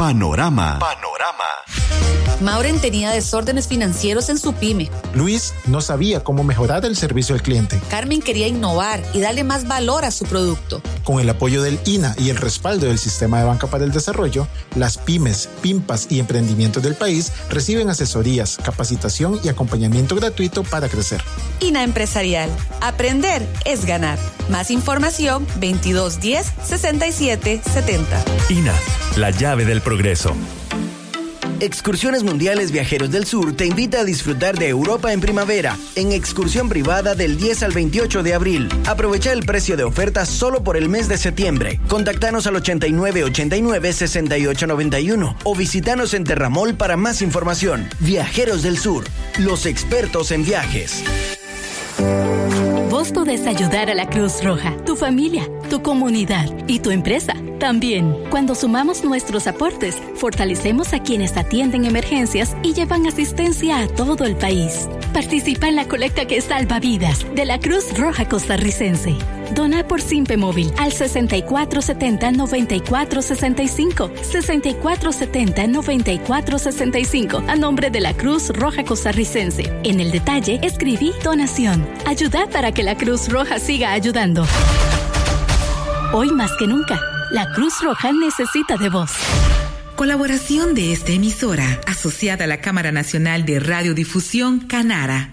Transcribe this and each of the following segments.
Panorama. Maureen tenía desórdenes financieros en su pyme. Luis no sabía cómo mejorar el servicio al cliente. Carmen quería innovar y darle más valor a su producto. Con el apoyo del INA y el respaldo del Sistema de Banca para el Desarrollo, las pymes, PIMPAS y emprendimientos del país reciben asesorías, capacitación y acompañamiento gratuito para crecer. INA Empresarial. Aprender es ganar. Más información 2210 67 70. INA, la llave del progreso. Excursiones Mundiales Viajeros del Sur te invita a disfrutar de Europa en primavera, en excursión privada del 10 al 28 de abril. Aprovecha el precio de oferta solo por el mes de septiembre. Contactanos al 8989-6891 o visítanos en Terramol para más información. Viajeros del Sur, los expertos en viajes. Vos podés ayudar a la Cruz Roja, tu familia, tu comunidad y tu empresa también. Cuando sumamos nuestros aportes, fortalecemos a quienes atienden emergencias y llevan asistencia a todo el país. Participa en la colecta que salva vidas de la Cruz Roja Costarricense. Dona por Simpe Móvil al 6470-9465, 6470-9465 a nombre de la Cruz Roja Costarricense. En el detalle, escribí donación. Ayuda para que la Cruz Roja siga ayudando. Hoy más que nunca, la Cruz Roja necesita de vos. Colaboración de esta emisora, asociada a la Cámara Nacional de Radiodifusión, Canara.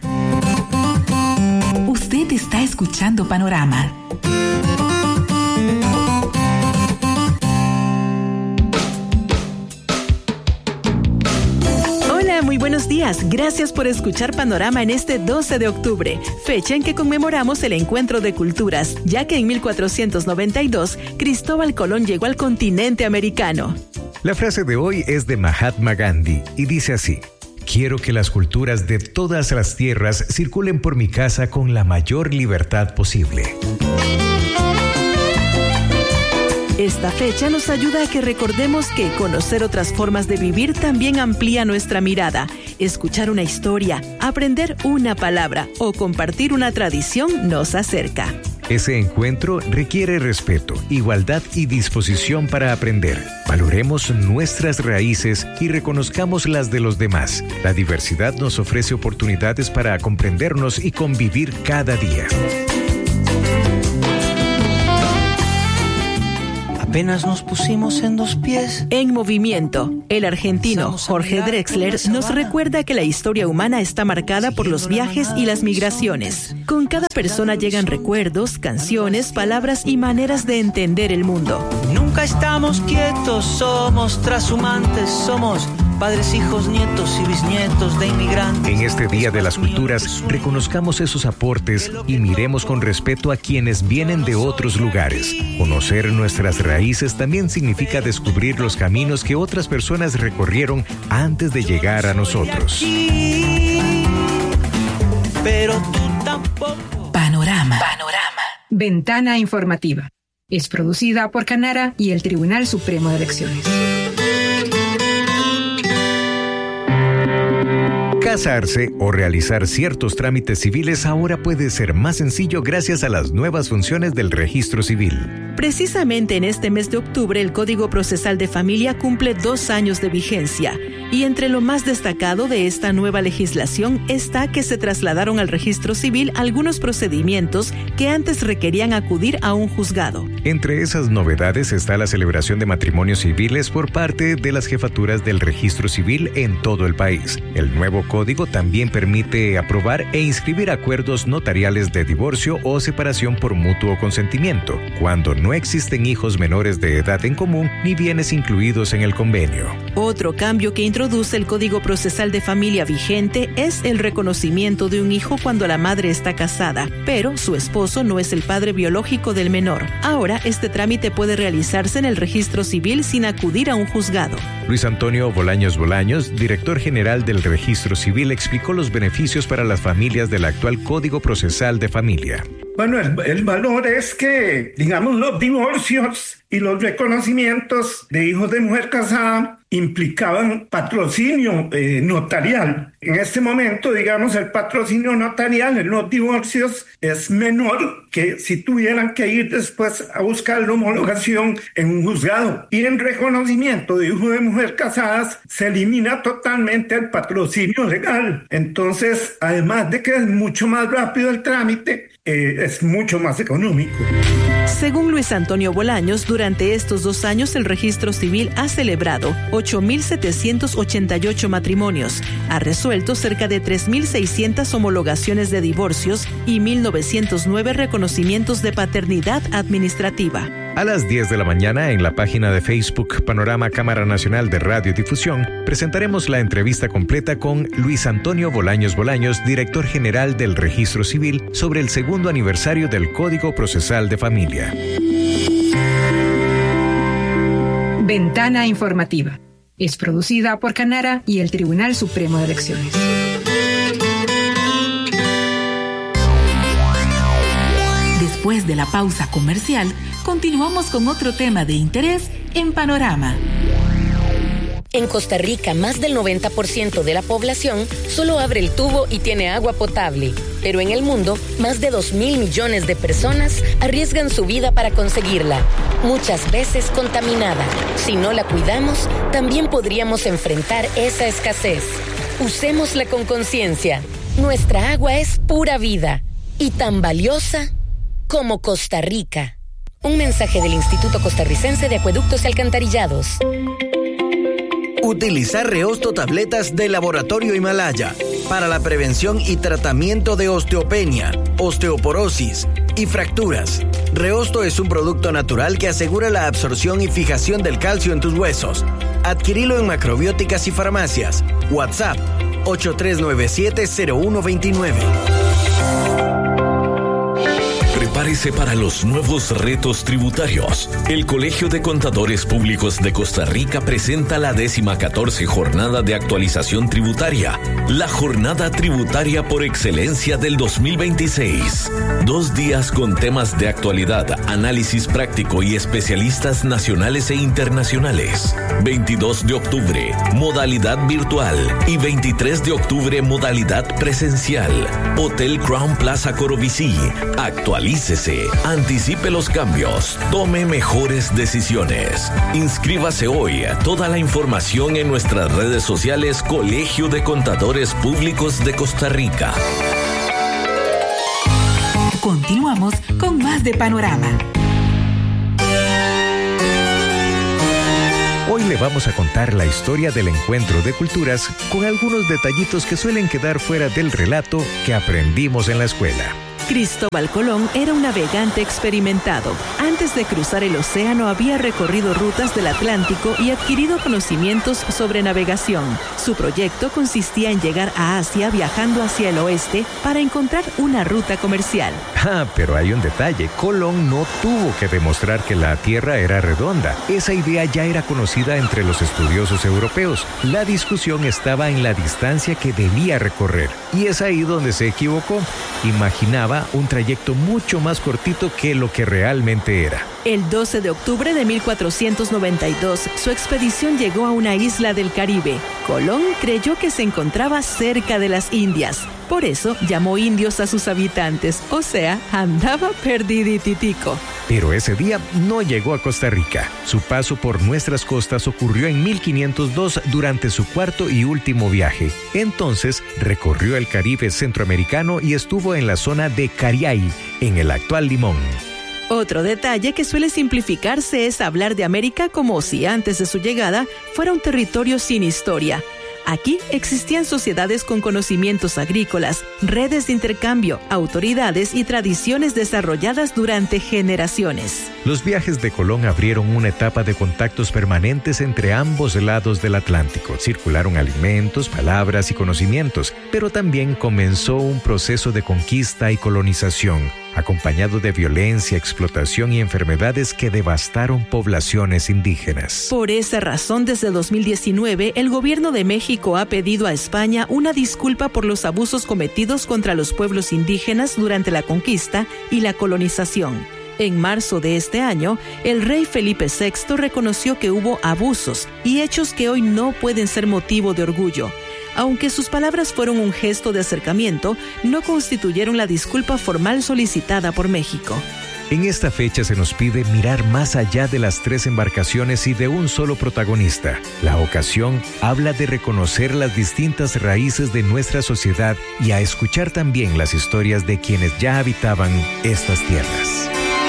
Usted está escuchando Panorama. Muy buenos días, gracias por escuchar Panorama en este 12 de octubre, fecha en que conmemoramos el encuentro de culturas, ya que en 1492 Cristóbal Colón llegó al continente americano. La frase de hoy es de Mahatma Gandhi y dice así: quiero que las culturas de todas las tierras circulen por mi casa con la mayor libertad posible. Esta fecha nos ayuda a que recordemos que conocer otras formas de vivir también amplía nuestra mirada. Escuchar una historia, aprender una palabra o compartir una tradición nos acerca. Ese encuentro requiere respeto, igualdad y disposición para aprender. Valoremos nuestras raíces y reconozcamos las de los demás. La diversidad nos ofrece oportunidades para comprendernos y convivir cada día. Apenas nos pusimos en dos pies. En movimiento, el argentino Jorge Drexler nos recuerda que la historia humana está marcada por los viajes y las migraciones. Con cada persona llegan recuerdos, canciones, palabras y maneras de entender el mundo. Nunca estamos quietos, somos trashumantes, somos padres, hijos, nietos y bisnietos de inmigrantes. En este Día de las Culturas, reconozcamos esos aportes y miremos con respeto a quienes vienen de otros lugares. Conocer nuestras raíces también significa descubrir los caminos que otras personas recorrieron antes de llegar a nosotros. Pero tú tampoco. Panorama. Ventana informativa. Es producida por Canara y el Tribunal Supremo de Elecciones. Casarse o realizar ciertos trámites civiles ahora puede ser más sencillo gracias a las nuevas funciones del registro civil. Precisamente en este mes de octubre, el Código Procesal de Familia cumple 2 años de vigencia. Y entre lo más destacado de esta nueva legislación está que se trasladaron al registro civil algunos procedimientos que antes requerían acudir a un juzgado. Entre esas novedades está la celebración de matrimonios civiles por parte de las jefaturas del registro civil en todo el país. El nuevo código también permite aprobar e inscribir acuerdos notariales de divorcio o separación por mutuo consentimiento, cuando no existen hijos menores de edad en común ni bienes incluidos en el convenio. Otro cambio que introduce el Código Procesal de Familia vigente es el reconocimiento de un hijo cuando la madre está casada, pero su esposo no es el padre biológico del menor. Ahora, este trámite puede realizarse en el registro civil sin acudir a un juzgado. Luis Antonio Bolaños, director general del Registro Civil, explicó los beneficios para las familias del actual Código Procesal de Familia. Bueno, el valor es que, digamos, los divorcios y los reconocimientos de hijos de mujer casada implicaban patrocinio notarial. En este momento, digamos, el patrocinio notarial en los divorcios es menor que si tuvieran que ir después a buscar la homologación en un juzgado. Y en reconocimiento de hijos de mujer casadas se elimina totalmente el patrocinio legal. Entonces, además de que es mucho más rápido el trámite, es mucho más económico. Según Luis Antonio Bolaños, durante estos 2 años el registro civil ha celebrado 8.788 matrimonios, ha resuelto cerca de 3.600 homologaciones de divorcios y 1.909 reconocimientos de paternidad administrativa. A las 10 de la mañana, en la página de Facebook Panorama Cámara Nacional de Radiodifusión, presentaremos la entrevista completa con Luis Antonio Bolaños Bolaños, director general del Registro Civil, sobre el 2º aniversario del Código Procesal de Familia. Ventana Informativa. Es producida por Canara y el Tribunal Supremo de Elecciones. Después de la pausa comercial, continuamos con otro tema de interés en Panorama. En Costa Rica, más del 90% de la población solo abre el tubo y tiene agua potable. Pero en el mundo, más de 2.000 millones de personas arriesgan su vida para conseguirla, muchas veces contaminada. Si no la cuidamos, también podríamos enfrentar esa escasez. Usémosla con conciencia. Nuestra agua es pura vida y tan valiosa como Costa Rica. Un mensaje del Instituto Costarricense de Acueductos y Alcantarillados. Utilizar Reosto tabletas de Laboratorio Himalaya para la prevención y tratamiento de osteopenia, osteoporosis y fracturas. Reosto es un producto natural que asegura la absorción y fijación del calcio en tus huesos. Adquirilo en macrobióticas y farmacias. WhatsApp 8397-0129. Prepárese para los nuevos retos tributarios. El Colegio de Contadores Públicos de Costa Rica presenta la 14ª Jornada de Actualización Tributaria, la jornada tributaria por excelencia del 2026. 2 días con temas de actualidad, análisis práctico y especialistas nacionales e internacionales. 22 de octubre, modalidad virtual, y 23 de octubre, modalidad presencial. Hotel Crown Plaza Corobicí. Actualícese, anticipe los cambios, tome mejores decisiones. Inscríbase hoy. Toda la información en nuestras redes sociales Colegio de Contadores Públicos de Costa Rica. Continuamos con más de Panorama. Hoy le vamos a contar la historia del encuentro de culturas con algunos detallitos que suelen quedar fuera del relato que aprendimos en la escuela. Cristóbal Colón era un navegante experimentado. Antes de cruzar el océano había recorrido rutas del Atlántico y adquirido conocimientos sobre navegación. Su proyecto consistía en llegar a Asia viajando hacia el oeste para encontrar una ruta comercial. Pero hay un detalle. Colón no tuvo que demostrar que la Tierra era redonda. Esa idea ya era conocida entre los estudiosos europeos. La discusión estaba en la distancia que debía recorrer. Y es ahí donde se equivocó. Imaginaba un trayecto mucho más cortito que lo que realmente era. El 12 de octubre de 1492, su expedición llegó a una isla del Caribe. Colón creyó que se encontraba cerca de las Indias. Por eso llamó indios a sus habitantes, o sea, andaba perdidititico. Pero ese día no llegó a Costa Rica. Su paso por nuestras costas ocurrió en 1502 durante su 4º y último viaje. Entonces recorrió el Caribe centroamericano y estuvo en la zona de Cariay, en el actual Limón. Otro detalle que suele simplificarse es hablar de América como si antes de su llegada fuera un territorio sin historia. Aquí existían sociedades con conocimientos agrícolas, redes de intercambio, autoridades y tradiciones desarrolladas durante generaciones. Los viajes de Colón abrieron una etapa de contactos permanentes entre ambos lados del Atlántico. Circularon alimentos, palabras y conocimientos, pero también comenzó un proceso de conquista y colonización. acompañado de violencia, explotación y enfermedades que devastaron poblaciones indígenas. Por esa razón, desde 2019, el gobierno de México ha pedido a España una disculpa por los abusos cometidos contra los pueblos indígenas durante la conquista y la colonización. En marzo de este año, el rey Felipe VI reconoció que hubo abusos y hechos que hoy no pueden ser motivo de orgullo. Aunque sus palabras fueron un gesto de acercamiento, no constituyeron la disculpa formal solicitada por México. En esta fecha se nos pide mirar más allá de las 3 embarcaciones y de un solo protagonista. La ocasión habla de reconocer las distintas raíces de nuestra sociedad y a escuchar también las historias de quienes ya habitaban estas tierras.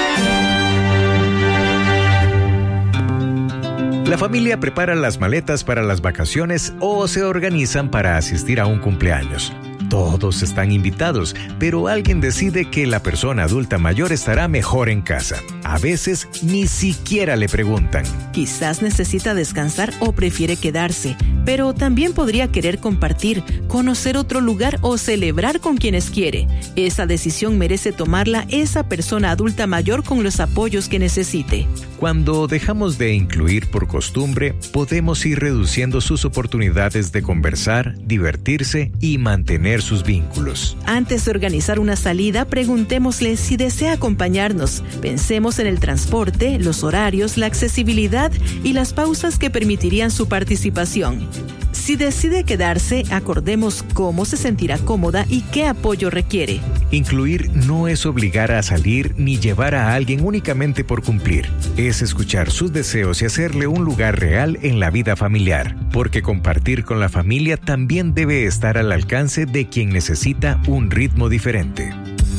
La familia prepara las maletas para las vacaciones o se organizan para asistir a un cumpleaños. Todos están invitados, pero alguien decide que la persona adulta mayor estará mejor en casa. A veces ni siquiera le preguntan. Quizás necesita descansar o prefiere quedarse, pero también podría querer compartir, conocer otro lugar o celebrar con quienes quiere. Esa decisión merece tomarla esa persona adulta mayor con los apoyos que necesite. Cuando dejamos de incluir por costumbre, podemos ir reduciendo sus oportunidades de conversar, divertirse y mantener sus vínculos. Antes de organizar una salida, preguntémosle si desea acompañarnos. Pensemos en el transporte, los horarios, la accesibilidad y las pausas que permitirían su participación. Si decide quedarse, acordemos cómo se sentirá cómoda y qué apoyo requiere. Incluir no es obligar a salir ni llevar a alguien únicamente por cumplir. Es escuchar sus deseos y hacerle un lugar real en la vida familiar, porque compartir con la familia también debe estar al alcance de quien necesita un ritmo diferente.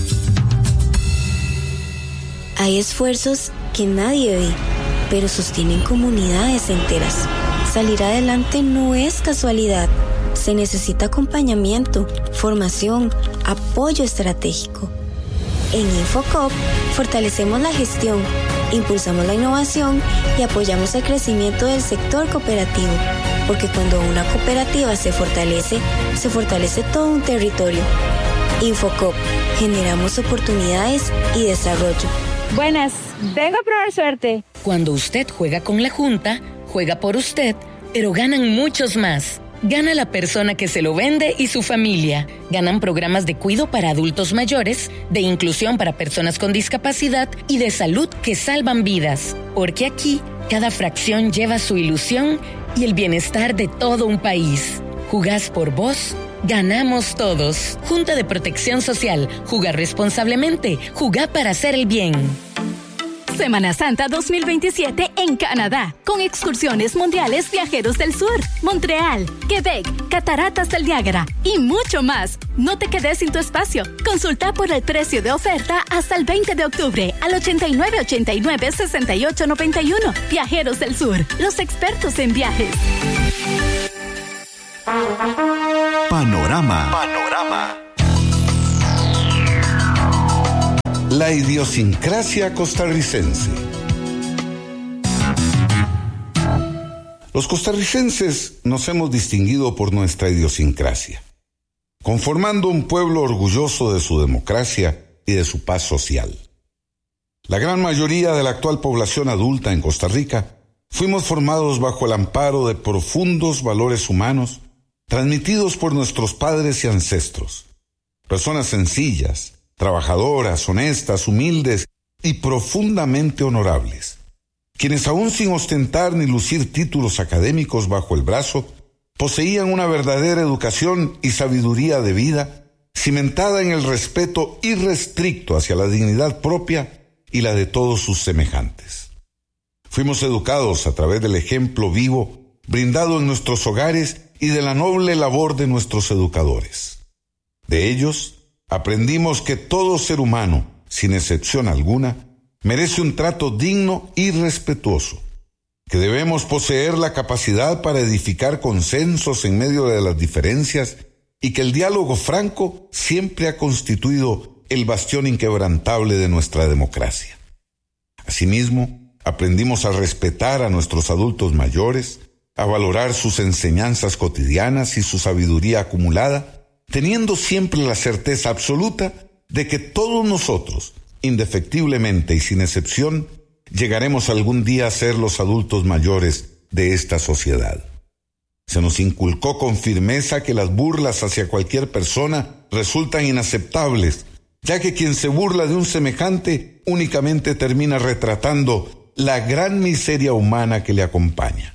Hay esfuerzos que nadie ve, pero sostienen comunidades enteras. Salir adelante no es casualidad. Se necesita acompañamiento, formación, apoyo estratégico. En Infocop fortalecemos la gestión, impulsamos la innovación y apoyamos el crecimiento del sector cooperativo. Porque cuando una cooperativa se fortalece todo un territorio. Infocop, generamos oportunidades y desarrollo. Buenas, vengo a probar suerte. Cuando usted juega con la Junta, juega por usted, pero ganan muchos más. Gana la persona que se lo vende y su familia. Ganan programas de cuidado para adultos mayores, de inclusión para personas con discapacidad y de salud que salvan vidas. Porque aquí, cada fracción lleva su ilusión y el bienestar de todo un país. ¿Jugás por vos? Ganamos todos. Junta de Protección Social. Jugar responsablemente. Jugar para hacer el bien. Semana Santa 2027 en Canadá, con excursiones mundiales Viajeros del Sur, Montreal, Quebec, Cataratas del Niágara y mucho más. No te quedes sin tu espacio. Consulta por el precio de oferta hasta el 20 de octubre al 8989-6891. Viajeros del Sur, los expertos en viajes. Panorama. La idiosincrasia costarricense. Los costarricenses nos hemos distinguido por nuestra idiosincrasia, conformando un pueblo orgulloso de su democracia y de su paz social. La gran mayoría de la actual población adulta en Costa Rica fuimos formados bajo el amparo de profundos valores humanos transmitidos por nuestros padres y ancestros. Personas sencillas, trabajadoras, honestas, humildes y profundamente honorables, quienes aún sin ostentar ni lucir títulos académicos bajo el brazo, poseían una verdadera educación y sabiduría de vida, cimentada en el respeto irrestricto hacia la dignidad propia y la de todos sus semejantes. Fuimos educados a través del ejemplo vivo brindado en nuestros hogares y de la noble labor de nuestros educadores. De ellos, aprendimos que todo ser humano, sin excepción alguna, merece un trato digno y respetuoso, que debemos poseer la capacidad para edificar consensos en medio de las diferencias y que el diálogo franco siempre ha constituido el bastión inquebrantable de nuestra democracia. Asimismo, aprendimos a respetar a nuestros adultos mayores, a valorar sus enseñanzas cotidianas y su sabiduría acumulada, teniendo siempre la certeza absoluta de que todos nosotros indefectiblemente y sin excepción, llegaremos algún día a ser los adultos mayores de esta sociedad. Se nos inculcó con firmeza que las burlas hacia cualquier persona resultan inaceptables, ya que quien se burla de un semejante únicamente termina retratando la gran miseria humana que le acompaña.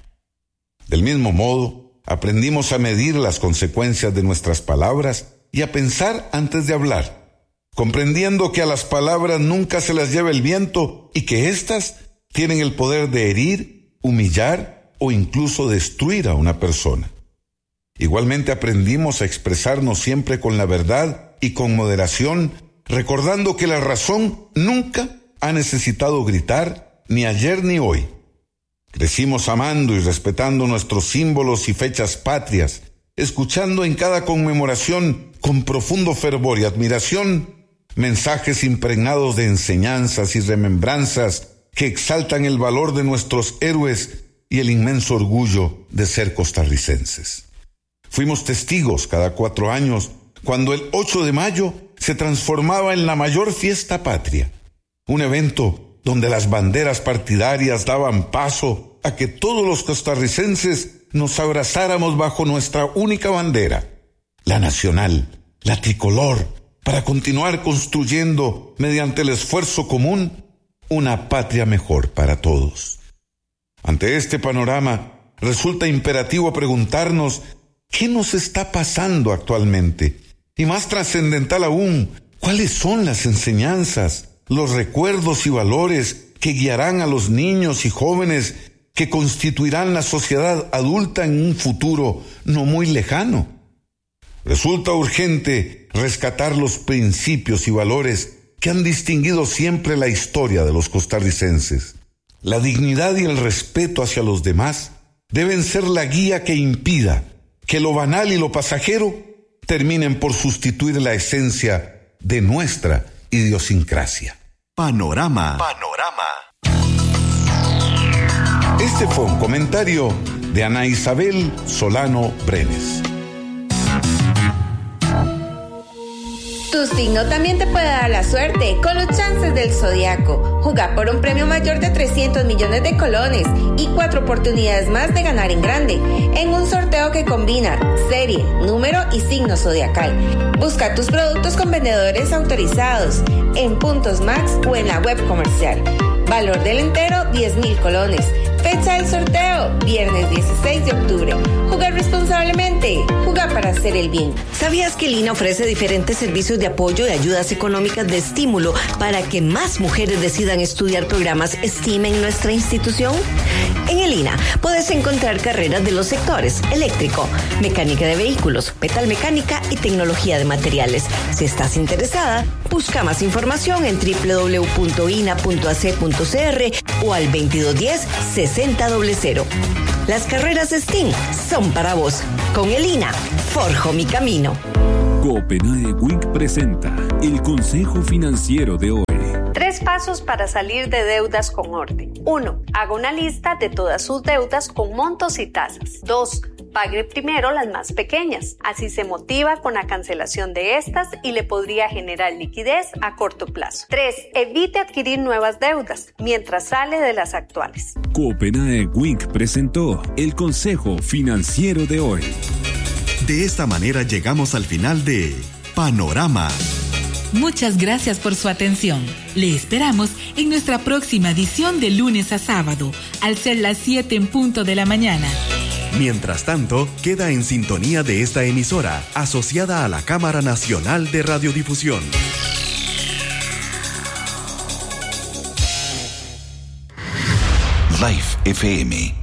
Del mismo modo, aprendimos a medir las consecuencias de nuestras palabras y a pensar antes de hablar, comprendiendo que a las palabras nunca se las lleva el viento y que éstas tienen el poder de herir, humillar o incluso destruir a una persona. Igualmente aprendimos a expresarnos siempre con la verdad y con moderación, recordando que la razón nunca ha necesitado gritar, ni ayer ni hoy. Crecimos amando y respetando nuestros símbolos y fechas patrias, escuchando en cada conmemoración con profundo fervor y admiración mensajes impregnados de enseñanzas y remembranzas que exaltan el valor de nuestros héroes y el inmenso orgullo de ser costarricenses. Fuimos testigos cada 4 años cuando el 8 de mayo se transformaba en la mayor fiesta patria, un evento donde las banderas partidarias daban paso a que todos los costarricenses nos abrazáramos bajo nuestra única bandera, la nacional, la tricolor, para continuar construyendo, mediante el esfuerzo común, una patria mejor para todos. Ante este panorama, resulta imperativo preguntarnos ¿qué nos está pasando actualmente? Y más trascendental aún, ¿cuáles son las enseñanzas, los recuerdos y valores que guiarán a los niños y jóvenes que constituirán la sociedad adulta en un futuro no muy lejano? Resulta urgente rescatar los principios y valores que han distinguido siempre la historia de los costarricenses. La dignidad y el respeto hacia los demás deben ser la guía que impida que lo banal y lo pasajero terminen por sustituir la esencia de nuestra idiosincrasia. Panorama. Este fue un comentario de Ana Isabel Solano Brenes. Tu signo también te puede dar la suerte con los chances del zodiaco. Juega por un premio mayor de 300 millones de colones y 4 oportunidades más de ganar en grande en un sorteo que combina serie, número y signo zodiacal. Busca tus productos con vendedores autorizados en Puntos Max o en la web comercial. Valor del entero 10,000 colones. Fecha del sorteo, viernes 16 de octubre. Jugar responsablemente, jugar para hacer el bien. ¿Sabías que el INA ofrece diferentes servicios de apoyo y ayudas económicas de estímulo para que más mujeres decidan estudiar programas STEAM en nuestra institución? En el INA puedes encontrar carreras de los sectores eléctrico, mecánica de vehículos, metalmecánica y tecnología de materiales. Si estás interesada, busca más información en www.ina.ac.cr o al 2210-6000. Las carreras STEAM son para vos. Con el INA, forjo mi camino. Copenhague Wink presenta el Consejo Financiero de hoy. 3 pasos para salir de deudas con orden. 1. Haga una lista de todas sus deudas con montos y tasas. 2. Pague primero las más pequeñas. Así se motiva con la cancelación de estas y le podría generar liquidez a corto plazo. 3. Evite adquirir nuevas deudas mientras sale de las actuales. Copenhague Wink presentó el Consejo Financiero de hoy. De esta manera llegamos al final de Panorama. Muchas gracias por su atención. Le esperamos en nuestra próxima edición de lunes a sábado, al ser las 7 en punto de la mañana. Mientras tanto, queda en sintonía de esta emisora, asociada a la Cámara Nacional de Radiodifusión. Life FM